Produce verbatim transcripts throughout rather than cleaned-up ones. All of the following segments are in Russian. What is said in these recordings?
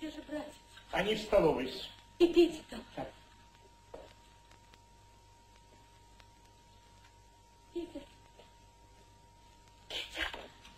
Где же братец? Они в столовой. Идите там. Так. Игорь. Петя.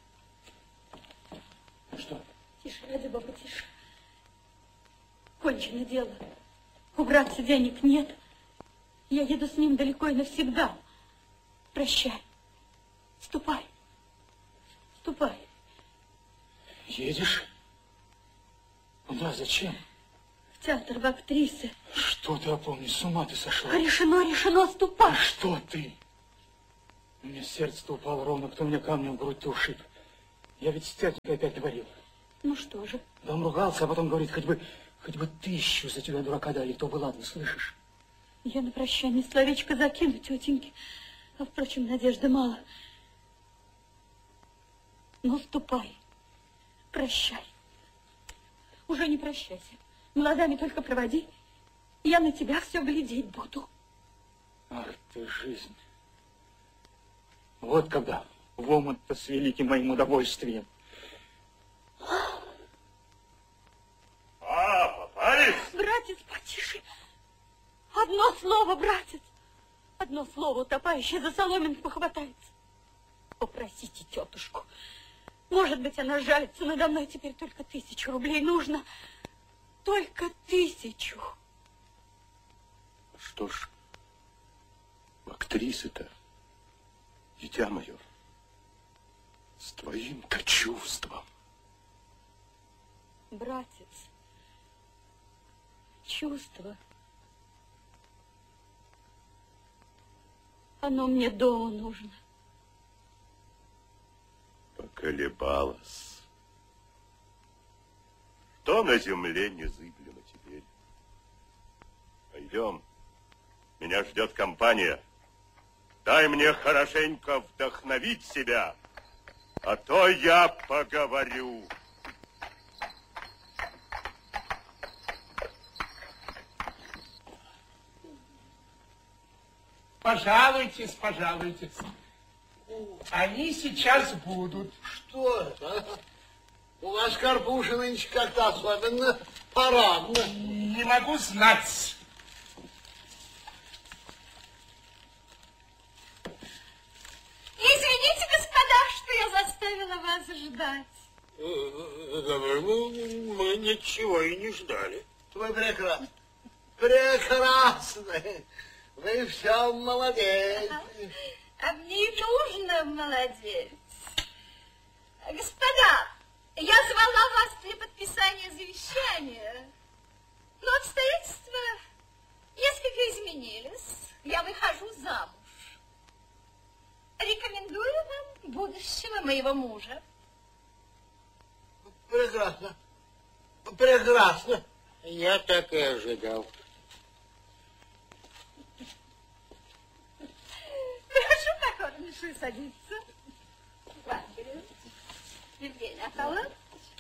Что? Тише, ради бога, тише. Кончено дело. У братца денег нет. Я еду с ним далеко и навсегда. Прощай. Ступай. Ступай. Едешь? Куда? Зачем? В театр, в актрисы. Что ты, опомни, с ума ты сошла? Решено, решено, ступай. Что ты? У меня сердце-то упало ровно, кто меня камнем в грудь-то ушиб. Я ведь с театрикой опять говорил. Ну что же? Да он ругался, а потом говорит, хоть бы, хоть бы тысячу за тебя, дурака, дали, то бы ладно, слышишь? Я на прощание словечко закину тетеньке. А, впрочем, надежды мало. Ну, ступай. Прощай. Уже не прощайся. Глазами только проводи. Я на тебя все глядеть буду. Ах ты, жизнь. Вот когда в омут-то с великим моим удовольствием. А, попались? Братец, потише. Одно слово, братец. Одно слово, утопающее за соломинку хватается. Попросите тетушку. Может быть, она жалится надо мной. Теперь только тысячу рублей нужно. Только тысячу. Что ж, актрисы-то, дитя мое, с твоим-то чувством. Братец, чувство. Оно мне дома нужно. Поколебалась. Что на земле незыблемо теперь? Пойдем. Меня ждет компания. Дай мне хорошенько вдохновить себя, а то я поговорю. Пожалуйтесь, пожалуйтесь. Они сейчас будут. Что это? У вас Карпуша нынче как-то особенно парадно. Не могу знать. Извините, господа, что я заставила вас ждать. Мы, мы ничего и не ждали. Вы прекрасны. Прекрасны. Вы все молодец. А мне и нужно молодец. Господа, я звала вас для подписания завещания, но обстоятельства несколько изменились. Я выхожу замуж. Рекомендую вам будущего моего мужа. Прекрасно. Прекрасно. Я так и ожидал. Прошу покорнейше садиться. Благодарю. Евгений Аполлоныч.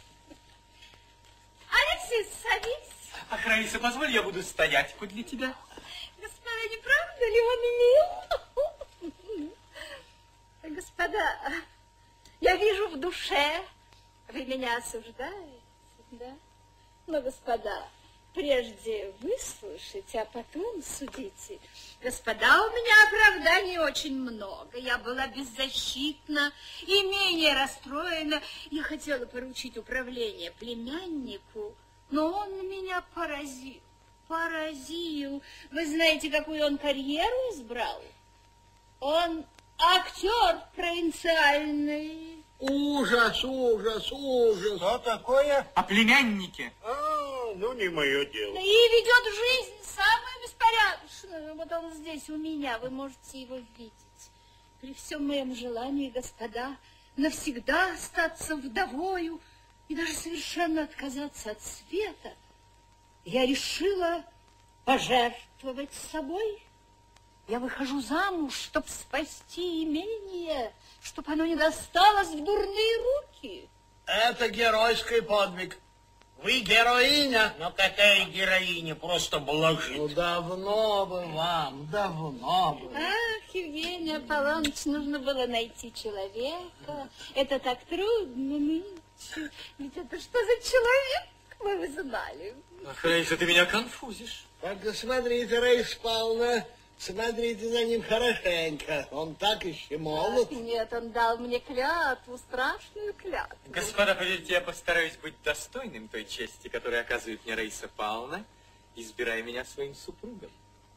Алексей, садись. Ах, Раиса, позволь, я буду стоять подле тебя. Господа, не правда ли он мил? Господа, я вижу в душе, вы меня осуждаете, да? Но, господа, прежде выслушайте, а потом судите. Господа, у меня оправданий очень много. Я была беззащитна и менее расстроена. Я хотела поручить управление племяннику, но он меня поразил. Поразил. Вы знаете, какую он карьеру избрал? Он актер провинциальный. Ужас, ужас, ужас. Что такое? О племяннике. А, ну не мое дело. И ведет жизнь самую беспорядочную. Вот он здесь у меня, вы можете его видеть. При всем моем желании, господа, навсегда остаться вдовою и даже совершенно отказаться от света, я решила пожертвовать собой. Я выхожу замуж, чтобы спасти имение, чтобы оно не досталось в дурные руки. Это геройский подвиг. Вы героиня. Ну какая героиня, просто блажит. Ну, давно бы вам, давно бы. Ах, Евгений Аполлоныч, нужно было найти человека. Это так трудно нынче. Ведь это что за человек? Вы бы знали. Ах, Раиса, ты меня конфузишь. Только смотрите, Раиса Павловна, смотрите за ним хорошенько. Он так еще молод. Нет, он дал мне клятву, страшную клятву. Господа, поверьте, я постараюсь быть достойным той чести, которую оказывает мне Раиса Павловна, избирая меня своим супругом.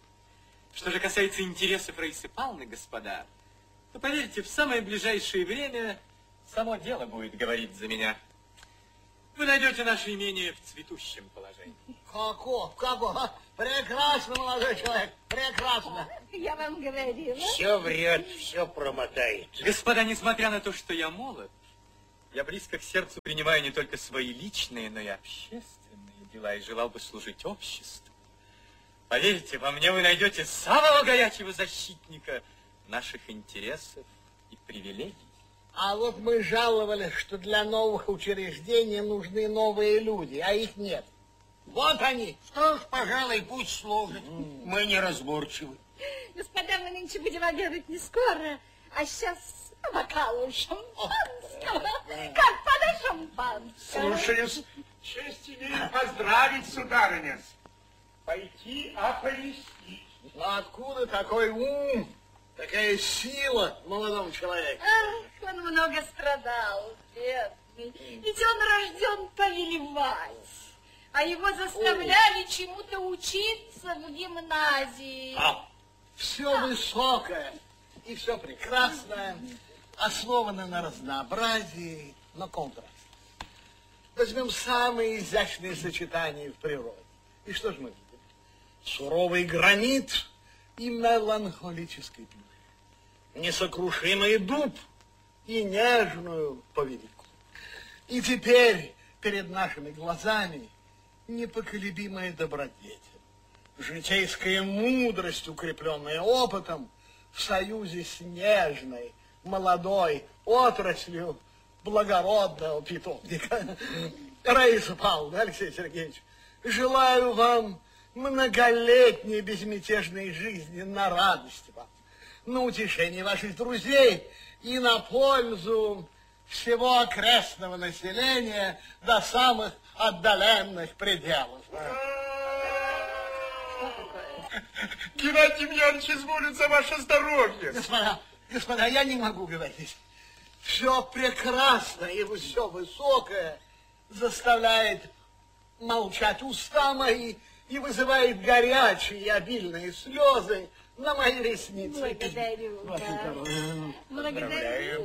Что же касается интересов Раисы Павловны, господа, то, поверьте, в самое ближайшее время само дело будет говорить за меня. Вы найдете наше имение в цветущем положении. Како? Како? Прекрасно, молодой человек, прекрасно. Я вам говорила. Все врет, все промотает. Господа, несмотря на то, что я молод, я близко к сердцу принимаю не только свои личные, но и общественные дела, и желал бы служить обществу. Поверьте, во мне вы найдете самого горячего защитника наших интересов и привилегий. А вот мы жаловались, что для новых учреждений нужны новые люди, а их нет. Вот они. Что ж, пожалуй, пусть служат. Мы неразборчивы. Господа, мы нынче будем обедать не скоро, а сейчас бокалу шампанского. Как подать шампанского? Слушаюсь. Честь имею поздравить, сударыня. Пойти оповестить. А откуда такой ум, такая сила в молодом человеке? Ах, он много страдал, бедный. Ведь он рожден повелевать. А его заставляли чему-то учиться в гимназии. А, все высокое и все прекрасное основано на разнообразии, на контрасте. Возьмем самые изящные сочетания в природе. И что же мы видим? Суровый гранит и меланхолический пик. Несокрушимый дуб и нежную повелику. И теперь перед нашими глазами непоколебимая добродетель, житейская мудрость, укрепленная опытом, в союзе с нежной, молодой отраслью благородного питомника. Раиса Павловна, Алексей Сергеевич, желаю вам многолетней безмятежной жизни на радость вам, на утешение ваших друзей и на пользу всего окрестного населения до самых отдаленных пределов. Геннадий Демьянович изволит за ваше здоровье. Господа, господа, я не могу говорить. Все прекрасно и все высокое заставляет молчать уста мои и вызывает горячие и обильные слезы на мои ресницы. Благодарю, да. Благодарю.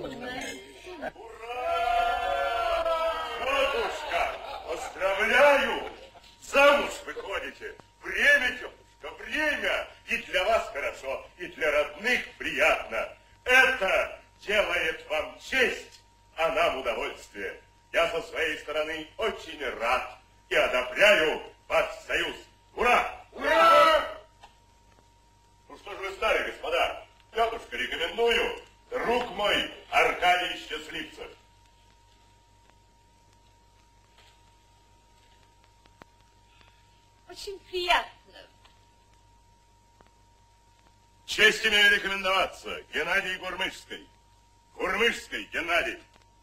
Тетушка, поздравляю! Замуж выходите. Время, тетушка, время. И для вас хорошо, и для родных приятно. Это делает вам честь, а нам удовольствие. Я со своей стороны очень рад и одобряю ваш союз. Ура! Ура! Ну что же вы стали, господа? Тетушка, рекомендую. Друг мой, Аркадий Счастливцев. Очень приятно. Честь имею рекомендоваться. Геннадий Гурмышской. Гурмышской Геннадий.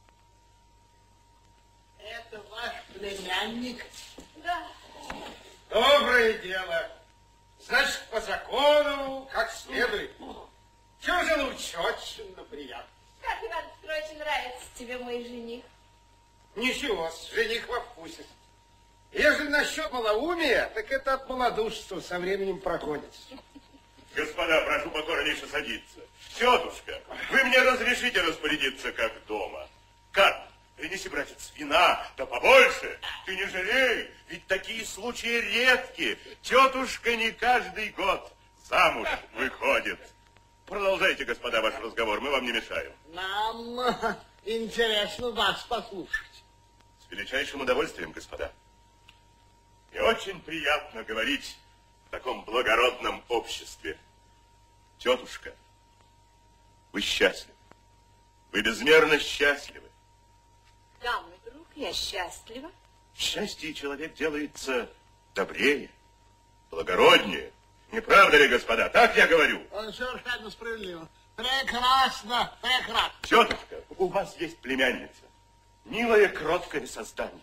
Это ваш племянник? Да. Доброе дело. Значит, по закону, как следует. Чего же лучше? Очень приятно. Как, Иван Петрович, нравится тебе мой жених? Ничего, жених во вкусе. Если насчет малоумия, так это от малодушества со временем проходит. Господа, прошу покорнейше садиться. Тетушка, вы мне разрешите распорядиться как дома? Как? Принеси, братец, вина, да побольше. Ты не жалей, ведь такие случаи редки. Тетушка не каждый год замуж выходит. Продолжайте, господа, ваш разговор, мы вам не мешаем. Нам интересно вас послушать. С величайшим удовольствием, господа. И очень приятно говорить в таком благородном обществе. Тетушка, вы счастливы. Вы безмерно счастливы. Да, мой друг, я счастлива. В счастье человек делается добрее, благороднее. Не правда ли, господа? Так я говорю. Он совершенно справедливо. Прекрасно, прекрасно. Тетушка, у вас есть племянница. Милое, кроткое создание.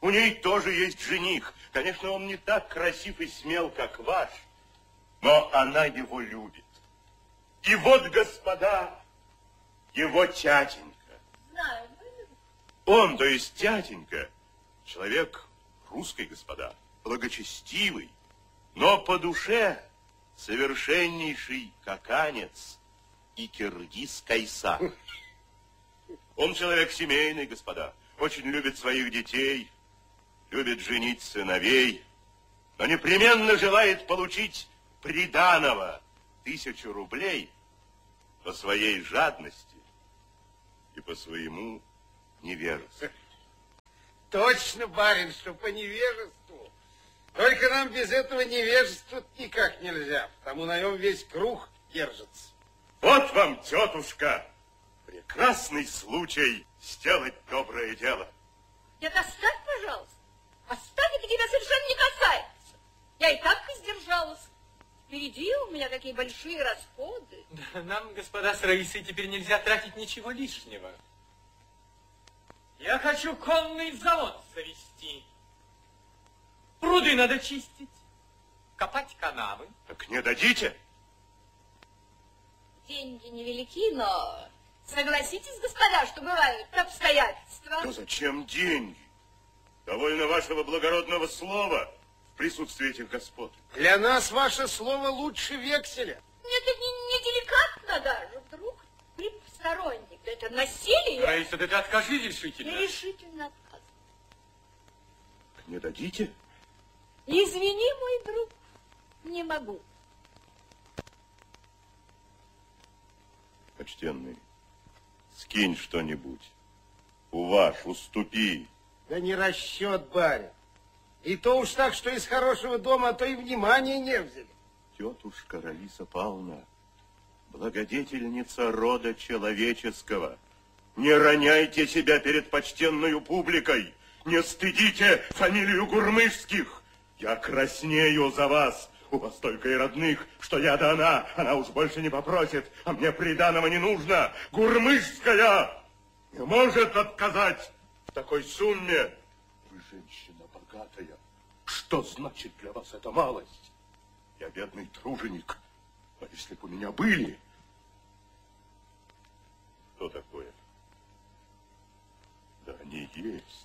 У ней тоже есть жених. Конечно, он не так красив и смел, как ваш, но она его любит. И вот, господа, его тятенька. Знаю. Он, то есть тятенька, человек русский, господа, благочестивый, но по душе совершеннейший каканец и киргиз Кайса. Он человек семейный, господа, очень любит своих детей, любит женить сыновей, но непременно желает получить приданого тысячу рублей по своей жадности и по своему невежеству. Точно, барин, что по невежеству. Только нам без этого невежества никак нельзя, потому на нем весь круг держится. Вот вам, тетушка, прекрасный случай сделать доброе дело. Нет, оставь, пожалуйста. Оставь, это тебя совершенно не касается. Я и так издержалась. Впереди у меня такие большие расходы. Да, нам, господа, с Раисой теперь нельзя тратить ничего лишнего. Я хочу конный завод завести. Пруды надо чистить, копать канавы. Так не дадите? Деньги невелики, но согласитесь, господа, что бывают обстоятельства. Да зачем деньги? Довольно вашего благородного слова в присутствии этих господ. Для нас ваше слово лучше векселя. Нет, это не, не деликатно даже. Вдруг при посторонних. Это насилие. Раиса, да ты откажи решительно. Я решительно отказываю. Не дадите? Извини, мой друг, не могу. Почтенный, скинь что-нибудь. Уваж, уступи. Да не расчет, барин. И то уж так, что из хорошего дома, а то и внимания не взяли. Тетушка Раиса Павловна, благодетельница рода человеческого, не роняйте себя перед почтенной публикой, не стыдите фамилию Гурмышских. Я краснею за вас. У вас только и родных, что я да она. Она уж больше не попросит, а мне приданого не нужно. Гурмышская не может отказать в такой сумме. Вы женщина богатая. Что значит для вас эта малость? Я бедный труженик. А если бы у меня были... Что такое? Да они есть.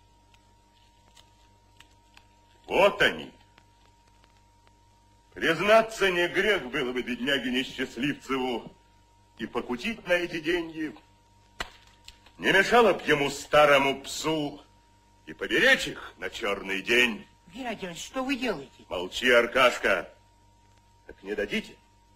Вот они. Признаться, не грех было бы бедняге несчастливцеву и покутить на эти деньги. Не мешало б ему старому псу и поберечь их на черный день. Дядя, что вы делаете? Молчи, Аркашка. Так не дадите?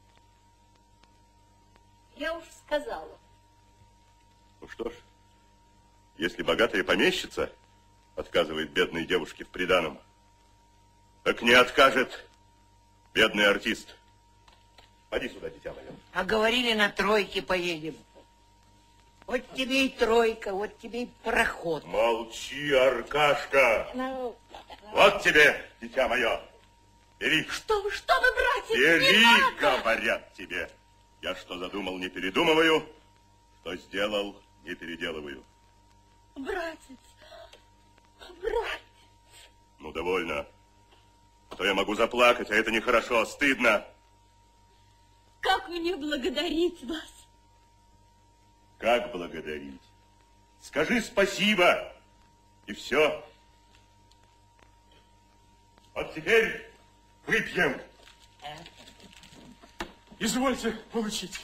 Я уж сказала. Ну что ж, если богатая помещица отказывает бедной девушке в приданом, так не откажет бедный артист. Поди сюда, дитя мое. А говорили, на тройке поедем. Вот тебе и тройка, вот тебе и пароход. Молчи, Аркашка. Ну, Вот тебе, дитя мое. Бери. что вы, что вы, братец, Бери, не надо! говорят тебе. Я что задумал, не передумываю. Что сделал, не переделываю. Братец, братец. Ну, довольно. А то я могу заплакать, а это нехорошо, стыдно. Как мне благодарить вас? Как благодарить? Скажи спасибо, и все. Вот теперь выпьем. Извольте получить.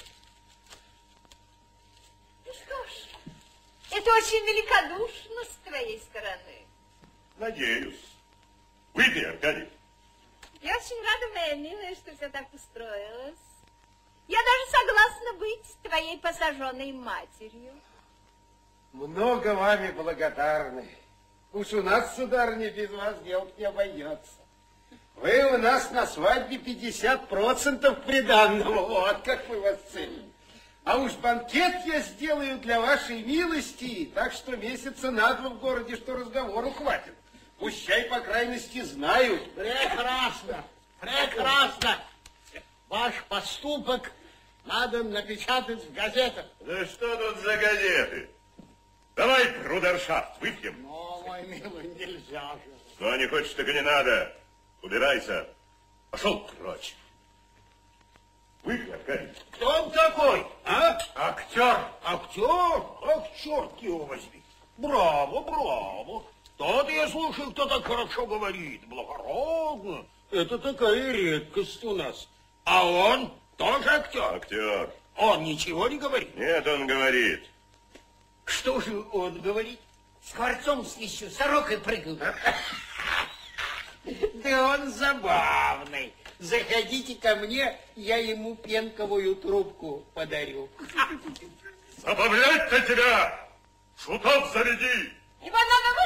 Ну что ж, это очень великодушно с твоей стороны. Надеюсь. Выпей, Аркадий. Я очень рада, моя милая, что все так устроилось. Я даже согласна быть твоей посаженной матерью. Много вами благодарны. Уж у нас, сударыня, без вас делать не обойдется. Вы у нас на свадьбе пятьдесят процентов приданного. Вот как мы вас ценим. А уж банкет я сделаю для вашей милости, так что месяца на два в городе, что разговору хватит. Пущай, по крайности, знают. Прекрасно, прекрасно. Ваш поступок надо напечатать в газетах. Да что тут за газеты? Давай брудершафт выпьем. Но, мой помилуй, нельзя же. Ну, а не хочешь, так и не надо. Убирайся. Пошел прочь. Вы, Аркадий. Кто он такой, а? Актер. Актер? Ах, черт его возьми. Браво, браво. Тот, я слушаю, кто так хорошо говорит, благородно. Это такая редкость у нас. А он тоже актер? Актер. Он ничего не говорит? Нет, он говорит. Что же он говорит? Скворцом свищу, сорокой прыгаю. Да он забавный. Заходите ко мне, я ему пенковую трубку подарю. Забавлять-то тебя! Шутов заведи! Иван